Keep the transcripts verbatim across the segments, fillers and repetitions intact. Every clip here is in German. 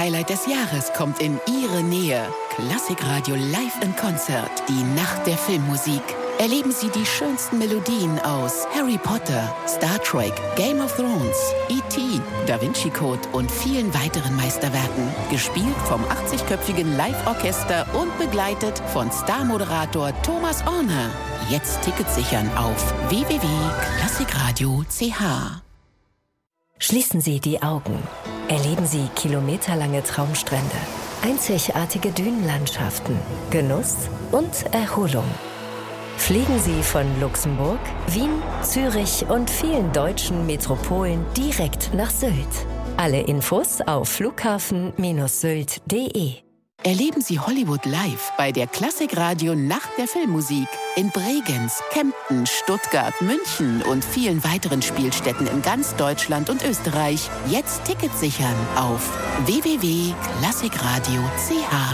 Musikhighlight des Jahres kommt in Ihre Nähe. Klassikradio Live in Konzert, die Nacht der Filmmusik. Erleben Sie die schönsten Melodien aus Harry Potter, Star Trek, Game of Thrones, E T, Da Vinci Code und vielen weiteren Meisterwerken. Gespielt vom achtzigköpfigen Live-Orchester und begleitet von Star-Moderator Thomas Orner. Jetzt Tickets sichern auf w w w punkt klassikradio punkt c h. Schließen Sie die Augen. Erleben Sie kilometerlange Traumstrände, einzigartige Dünenlandschaften, Genuss und Erholung. Fliegen Sie von Luxemburg, Wien, Zürich und vielen deutschen Metropolen direkt nach Sylt. Alle Infos auf flughafen Sylt punkt de. Erleben Sie Hollywood live bei der Klassikradio Nacht der Filmmusik in Bregenz, Kempten, Stuttgart, München und vielen weiteren Spielstätten in ganz Deutschland und Österreich. Jetzt Tickets sichern auf w w w punkt klassikradio punkt c h.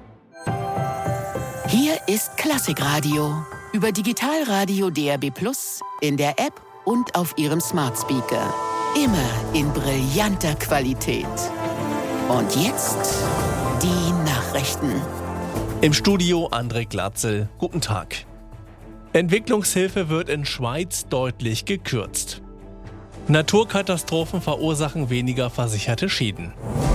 Hier ist Klassikradio über Digitalradio D R B plus, in der App und auf Ihrem Smart Speaker. Immer in brillanter Qualität. Und jetzt die Nachrichten. Im Studio André Glatzel. Guten Tag. Entwicklungshilfe wird in Schweiz deutlich gekürzt. Naturkatastrophen verursachen weniger versicherte Schäden.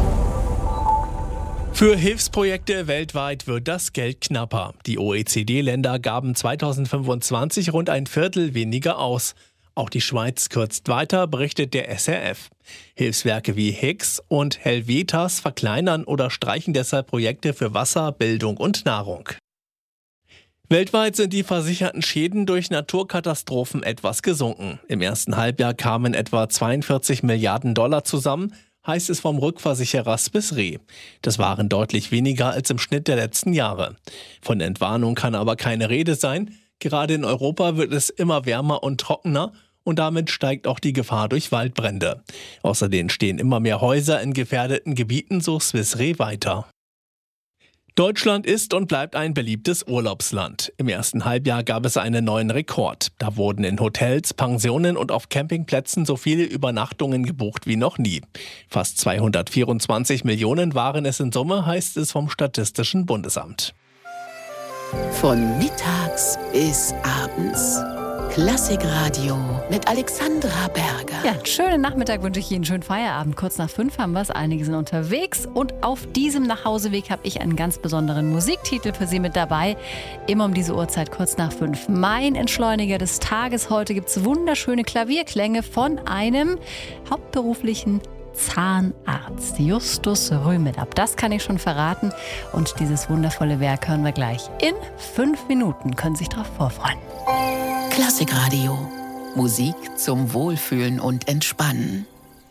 Für Hilfsprojekte weltweit wird das Geld knapper. Die O E C D-Länder gaben zweitausendfünfundzwanzig rund ein Viertel weniger aus. Auch die Schweiz kürzt weiter, berichtet der S R F. Hilfswerke wie Higgs und Helvetas verkleinern oder streichen deshalb Projekte für Wasser, Bildung und Nahrung. Weltweit sind die versicherten Schäden durch Naturkatastrophen etwas gesunken. Im ersten Halbjahr kamen etwa zweiundvierzig Milliarden Dollar zusammen, heißt es vom Rückversicherer Swiss Re. Das waren deutlich weniger als im Schnitt der letzten Jahre. Von Entwarnung kann aber keine Rede sein. Gerade in Europa wird es immer wärmer und trockener und damit steigt auch die Gefahr durch Waldbrände. Außerdem stehen immer mehr Häuser in gefährdeten Gebieten, so Swiss Re weiter. Deutschland ist und bleibt ein beliebtes Urlaubsland. Im ersten Halbjahr gab es einen neuen Rekord. Da wurden in Hotels, Pensionen und auf Campingplätzen so viele Übernachtungen gebucht wie noch nie. Fast zweihundertvierundzwanzig Millionen waren es in Summe, heißt es vom Statistischen Bundesamt. Von mittags bis abends. Klassikradio mit Alexandra Berger. Ja, einen schönen Nachmittag wünsche ich Ihnen, schönen Feierabend. Kurz nach fünf haben wir es, einige sind unterwegs. Und auf diesem Nachhauseweg habe ich einen ganz besonderen Musiktitel für Sie mit dabei. Immer um diese Uhrzeit, kurz nach fünf. Mein Entschleuniger des Tages. Heute gibt es wunderschöne Klavierklänge von einem hauptberuflichen Zahnarzt, Justus Rühmedab. Das kann ich schon verraten. Und dieses wundervolle Werk hören wir gleich in fünf Minuten. Können Sie sich darauf vorfreuen. Klassikradio. Musik zum Wohlfühlen und Entspannen.